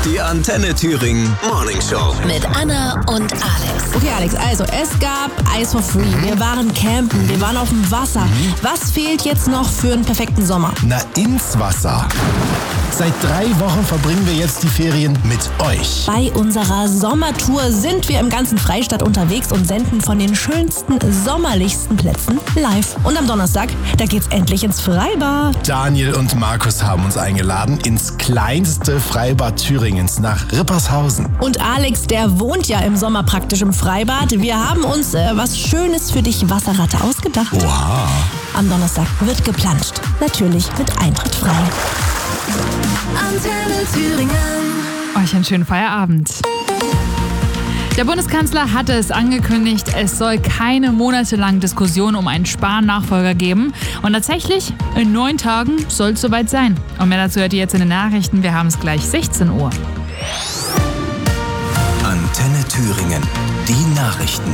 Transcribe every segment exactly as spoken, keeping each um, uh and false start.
Die Antenne Thüringen Morning Show. Mit Anna und Alex. Okay, Alex, also es gab Eis for Free. Wir waren campen, wir waren auf dem Wasser. Mhm. Was fehlt jetzt noch für einen perfekten Sommer? Na, ins Wasser. Seit drei Wochen verbringen wir jetzt die Ferien mit euch. Bei unserer Sommertour sind wir im ganzen Freistaat unterwegs und senden von den schönsten, sommerlichsten Plätzen live. Und am Donnerstag, da geht's endlich ins Freibad. Daniel und Markus haben uns eingeladen ins kleinste Freibad Thüringens nach Rippershausen. Und Alex, der wohnt ja im Sommer praktisch im Freibad. Wir haben uns äh, was Schönes für dich, Wasserratte, ausgedacht. Oha. Am Donnerstag wird geplanscht. Natürlich mit Eintritt frei. Antenne Thüringen. Euch einen schönen Feierabend. Der Bundeskanzler hatte es angekündigt, es soll keine monatelangen Diskussionen um einen Spahn-Nachfolger geben. Und tatsächlich, in neun Tagen soll es soweit sein. Und mehr dazu hört ihr jetzt in den Nachrichten. Wir haben es gleich sechzehn Uhr. Antenne Thüringen. Die Nachrichten.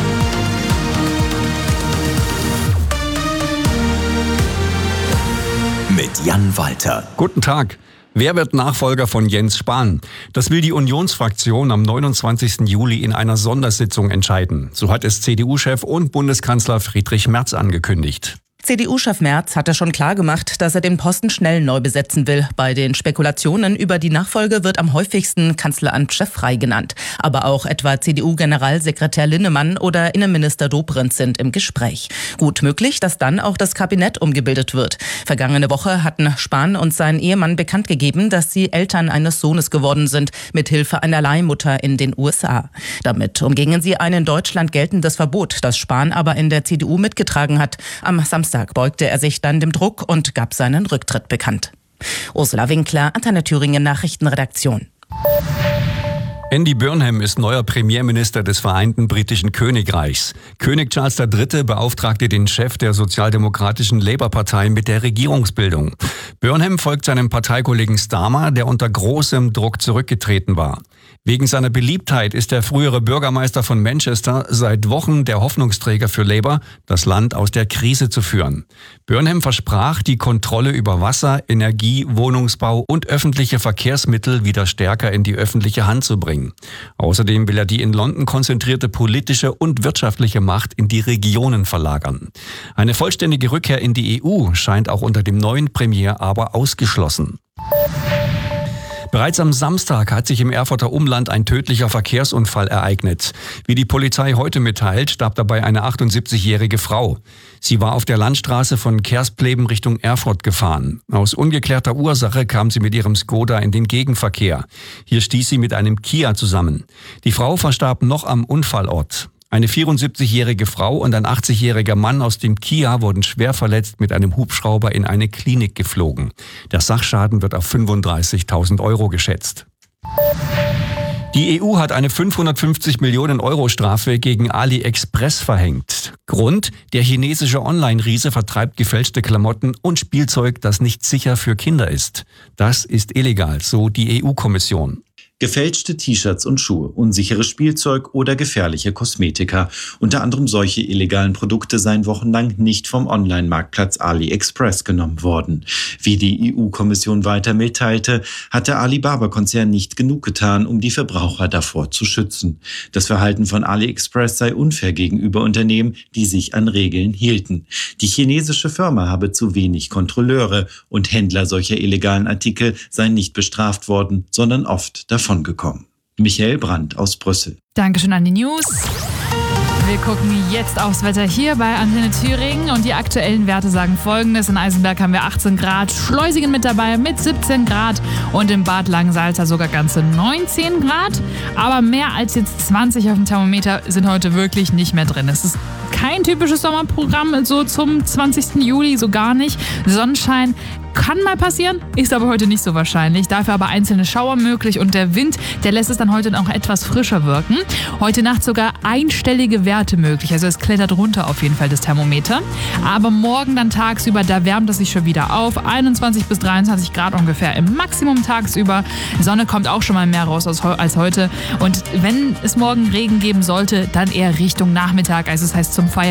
Mit Jan Walter. Guten Tag. Wer wird Nachfolger von Jens Spahn? Das will die Unionsfraktion am neunundzwanzigsten Juli in einer Sondersitzung entscheiden. So hat es C D U-Chef und Bundeskanzler Friedrich Merz angekündigt. C D U-Chef Merz hatte schon klargemacht, dass er den Posten schnell neu besetzen will. Bei den Spekulationen über die Nachfolge wird am häufigsten Kanzleramtschef Frey genannt. Aber auch etwa C D U-Generalsekretär Linnemann oder Innenminister Dobrindt sind im Gespräch. Gut möglich, dass dann auch das Kabinett umgebildet wird. Vergangene Woche hatten Spahn und sein Ehemann bekannt gegeben, dass sie Eltern eines Sohnes geworden sind, mit Hilfe einer Leihmutter in den U S A. Damit umgingen sie ein in Deutschland geltendes Verbot, das Spahn aber in der C D U mitgetragen hat. Am Samstag beugte er sich dann dem Druck und gab seinen Rücktritt bekannt. Ursula Winkler, Antenne Thüringen Nachrichtenredaktion. Andy Burnham ist neuer Premierminister des Vereinten Britischen Königreichs. König Charles der Dritte beauftragte den Chef der sozialdemokratischen Labour-Partei mit der Regierungsbildung. Burnham folgt seinem Parteikollegen Starmer, der unter großem Druck zurückgetreten war. Wegen seiner Beliebtheit ist der frühere Bürgermeister von Manchester seit Wochen der Hoffnungsträger für Labour, das Land aus der Krise zu führen. Burnham versprach, die Kontrolle über Wasser, Energie, Wohnungsbau und öffentliche Verkehrsmittel wieder stärker in die öffentliche Hand zu bringen. Außerdem will er die in London konzentrierte politische und wirtschaftliche Macht in die Regionen verlagern. Eine vollständige Rückkehr in die E U scheint auch unter dem neuen Premier aber ausgeschlossen. Bereits am Samstag hat sich im Erfurter Umland ein tödlicher Verkehrsunfall ereignet. Wie die Polizei heute mitteilt, starb dabei eine achtundsiebzigjährige Frau. Sie war auf der Landstraße von Kerspleben Richtung Erfurt gefahren. Aus ungeklärter Ursache kam sie mit ihrem Skoda in den Gegenverkehr. Hier stieß sie mit einem Kia zusammen. Die Frau verstarb noch am Unfallort. Eine vierundsiebzigjährige Frau und ein achtzigjähriger Mann aus dem Kia wurden schwer verletzt mit einem Hubschrauber in eine Klinik geflogen. Der Sachschaden wird auf fünfunddreißigtausend Euro geschätzt. Die E U hat eine fünfhundertfünfzig Millionen Euro Strafe gegen AliExpress verhängt. Grund: Der chinesische Online-Riese vertreibt gefälschte Klamotten und Spielzeug, das nicht sicher für Kinder ist. Das ist illegal, so die E U-Kommission. Gefälschte T-Shirts und Schuhe, unsicheres Spielzeug oder gefährliche Kosmetika. Unter anderem solche illegalen Produkte seien wochenlang nicht vom Online-Marktplatz AliExpress genommen worden. Wie die E U-Kommission weiter mitteilte, hat der Alibaba-Konzern nicht genug getan, um die Verbraucher davor zu schützen. Das Verhalten von AliExpress sei unfair gegenüber Unternehmen, die sich an Regeln hielten. Die chinesische Firma habe zu wenig Kontrolleure und Händler solcher illegalen Artikel seien nicht bestraft worden, sondern oft davon gekommen. Michael Brandt aus Brüssel. Dankeschön an die News. Wir gucken jetzt aufs Wetter hier bei Antenne Thüringen und die aktuellen Werte sagen Folgendes. In Eisenberg haben wir achtzehn Grad, Schleusingen mit dabei mit siebzehn Grad und im Bad Langensalza sogar ganze neunzehn Grad. Aber mehr als jetzt zwanzig auf dem Thermometer sind heute wirklich nicht mehr drin. Es ist kein typisches Sommerprogramm so zum zwanzigsten Juli, so gar nicht. Sonnenschein kann mal passieren, ist aber heute nicht so wahrscheinlich. Dafür aber einzelne Schauer möglich und der Wind, der lässt es dann heute noch etwas frischer wirken. Heute Nacht sogar einstellige Werte möglich, also es klettert runter auf jeden Fall das Thermometer. Aber morgen dann tagsüber, da wärmt es sich schon wieder auf. einundzwanzig bis dreiundzwanzig Grad ungefähr im Maximum tagsüber. Sonne kommt auch schon mal mehr raus als heute. Und wenn es morgen Regen geben sollte, dann eher Richtung Nachmittag, also das heißt zum Feierabend.